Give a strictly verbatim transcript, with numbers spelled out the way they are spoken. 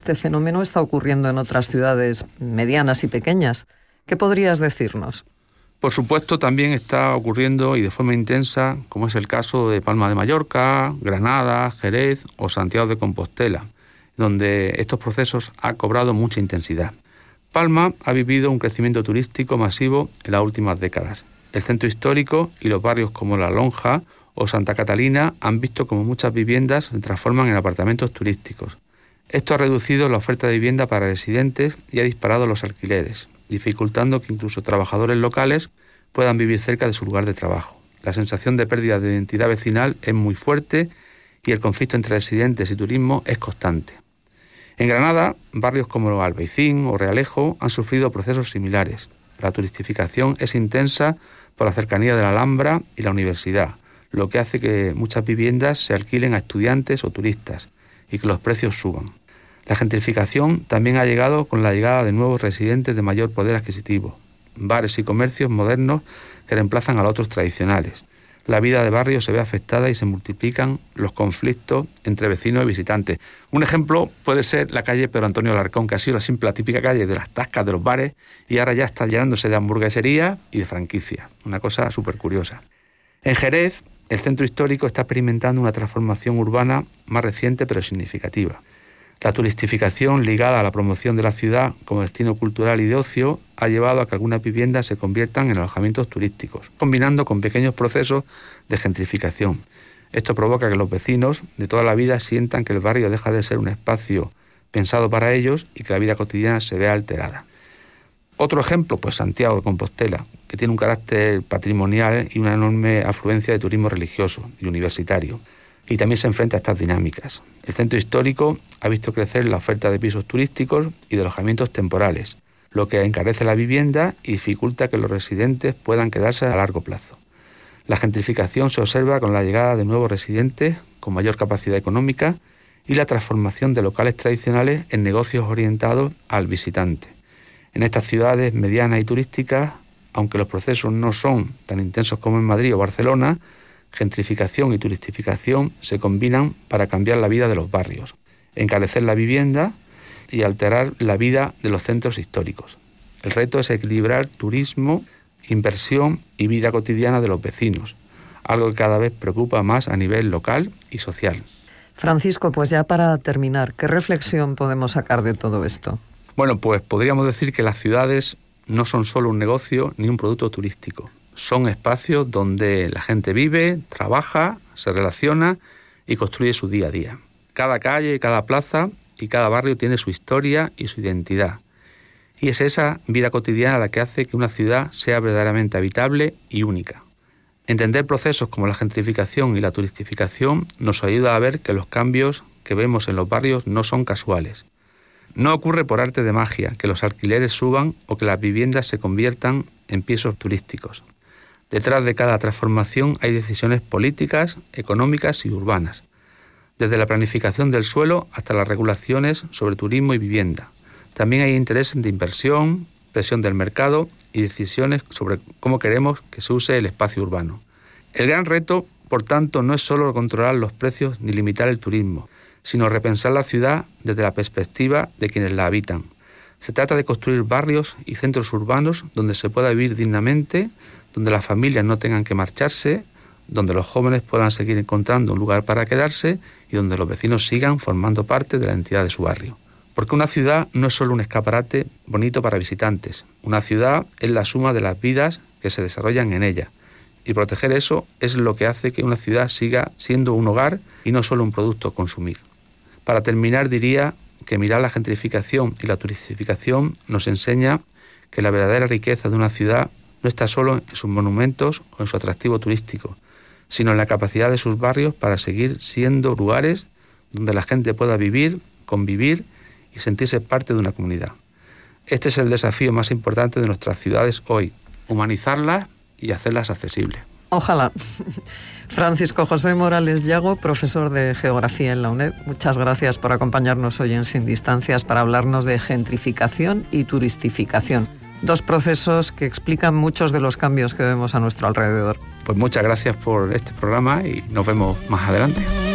este fenómeno está ocurriendo en otras ciudades medianas y pequeñas. ¿Qué podrías decirnos? Por supuesto, también está ocurriendo y de forma intensa, como es el caso de Palma de Mallorca, Granada, Jerez o Santiago de Compostela, donde estos procesos han cobrado mucha intensidad. Palma ha vivido un crecimiento turístico masivo en las últimas décadas. El centro histórico y los barrios como La Lonja o Santa Catalina han visto como muchas viviendas se transforman en apartamentos turísticos. Esto ha reducido la oferta de vivienda para residentes y ha disparado los alquileres, dificultando que incluso trabajadores locales puedan vivir cerca de su lugar de trabajo. La sensación de pérdida de identidad vecinal es muy fuerte y el conflicto entre residentes y turismo es constante. En Granada, barrios como Albaicín o Realejo han sufrido procesos similares. La turistificación es intensa por la cercanía de la Alhambra y la universidad, lo que hace que muchas viviendas se alquilen a estudiantes o turistas y que los precios suban. La gentrificación también ha llegado con la llegada de nuevos residentes de mayor poder adquisitivo, bares y comercios modernos que reemplazan a los otros tradicionales. La vida de barrio se ve afectada y se multiplican los conflictos entre vecinos y visitantes. Un ejemplo puede ser la calle Pedro Antonio Alarcón, que ha sido la simple, la típica calle de las tascas de los bares y ahora ya está llenándose de hamburguesería y de franquicias. Una cosa súper curiosa. En Jerez, el centro histórico está experimentando una transformación urbana más reciente pero significativa. La turistificación ligada a la promoción de la ciudad como destino cultural y de ocio ha llevado a que algunas viviendas se conviertan en alojamientos turísticos, combinando con pequeños procesos de gentrificación. Esto provoca que los vecinos de toda la vida sientan que el barrio deja de ser un espacio pensado para ellos y que la vida cotidiana se vea alterada. Otro ejemplo, pues Santiago de Compostela, que tiene un carácter patrimonial y una enorme afluencia de turismo religioso y universitario, y también se enfrenta a estas dinámicas. El centro histórico ha visto crecer la oferta de pisos turísticos y de alojamientos temporales, lo que encarece la vivienda y dificulta que los residentes puedan quedarse a largo plazo. La gentrificación se observa con la llegada de nuevos residentes con mayor capacidad económica y la transformación de locales tradicionales en negocios orientados al visitante. En estas ciudades medianas y turísticas, aunque los procesos no son tan intensos como en Madrid o Barcelona, gentrificación y turistificación se combinan para cambiar la vida de los barrios, encarecer la vivienda y alterar la vida de los centros históricos. El reto es equilibrar turismo, inversión y vida cotidiana de los vecinos, algo que cada vez preocupa más a nivel local y social. Francisco, pues ya para terminar, ¿qué reflexión podemos sacar de todo esto? Bueno, pues podríamos decir que las ciudades no son solo un negocio ni un producto turístico. Son espacios donde la gente vive, trabaja, se relaciona y construye su día a día. Cada calle, cada plaza y cada barrio tiene su historia y su identidad. Y es esa vida cotidiana la que hace que una ciudad sea verdaderamente habitable y única. Entender procesos como la gentrificación y la turistificación nos ayuda a ver que los cambios que vemos en los barrios no son casuales. No ocurre por arte de magia que los alquileres suban o que las viviendas se conviertan en pisos turísticos. Detrás de cada transformación hay decisiones políticas, económicas y urbanas, desde la planificación del suelo hasta las regulaciones sobre turismo y vivienda. También hay intereses de inversión, presión del mercado y decisiones sobre cómo queremos que se use el espacio urbano. El gran reto, por tanto, no es solo controlar los precios ni limitar el turismo, sino repensar la ciudad desde la perspectiva de quienes la habitan. Se trata de construir barrios y centros urbanos donde se pueda vivir dignamente, donde las familias no tengan que marcharse, donde los jóvenes puedan seguir encontrando un lugar para quedarse y donde los vecinos sigan formando parte de la identidad de su barrio. Porque una ciudad no es solo un escaparate bonito para visitantes. Una ciudad es la suma de las vidas que se desarrollan en ella. Y proteger eso es lo que hace que una ciudad siga siendo un hogar y no solo un producto a consumir. Para terminar, diría que mirar la gentrificación y la turistificación nos enseña que la verdadera riqueza de una ciudad no está solo en sus monumentos o en su atractivo turístico, sino en la capacidad de sus barrios para seguir siendo lugares donde la gente pueda vivir, convivir y sentirse parte de una comunidad. Este es el desafío más importante de nuestras ciudades hoy, humanizarlas y hacerlas accesibles. Ojalá. Francisco José Morales Yago, profesor de Geografía en la UNED, muchas gracias por acompañarnos hoy en Sin Distancias para hablarnos de gentrificación y turistificación. Dos procesos que explican muchos de los cambios que vemos a nuestro alrededor. Pues muchas gracias por este programa y nos vemos más adelante.